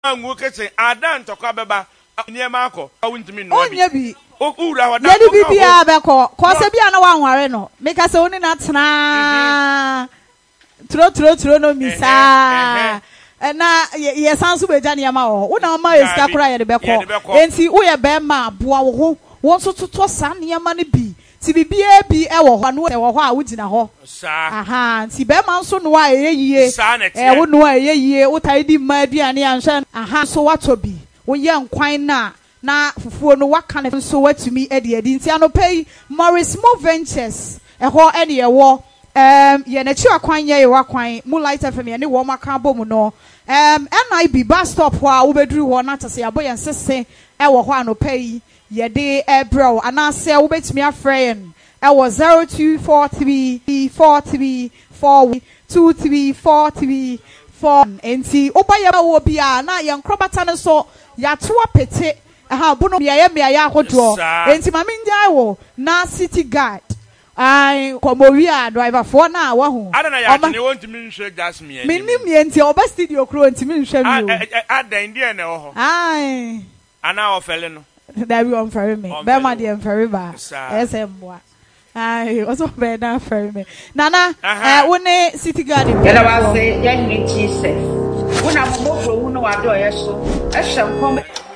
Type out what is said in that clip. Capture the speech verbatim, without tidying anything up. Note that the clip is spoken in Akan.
angu kese adan tokwa beba niema akọ awuntimi no onya bi ura hoda yedi bibia beko ko se bia na wanware no meka se oni na tena tro tro tro no misa na ye sanso beja ne ma wo na ma eska kura ye de beko enti wo ye be ma aboa wo ho wo so toto sa ne ma ne bi ti bibia bi e wo ho no e wo ho a wo gina ho aha ti be ma nso no a eyeyie e wo no a eyeyie wo tai di ma aduane anhwe aha so wato bi wo ye nkwan na na fufuo no waka ne nso watumi e de adi nti anopai Morris Mo Ventures e ho e ne ye wo um ye na chi akwan ye ye wakwan mu light F M ye ne wo maka bom no um N I B bus stop ho a wo beduru ho na tase aboye nsese e wo ho anopai ye de e bro anase wo betumi afren e wo zero two four three four three four two three four three four enti obaye wo bia na ye nkrobata ne so ya to apete aha bono miaye miaye akodo enti mame njai wo na city guard ai komowia driver for na wa hu ada na ya tene wontimi nhwe Jasmine minim ye enti oba studio kro ntimi nhwe mi o ada ndie ne ho ai ana ofele no da bi on ferry me be ma de ferry ba ese mboa ai oso be na ferry me nana eh wo ne city guard yela wa say ya ni Jesus una mo mo pro no wa do yeso e hye nkom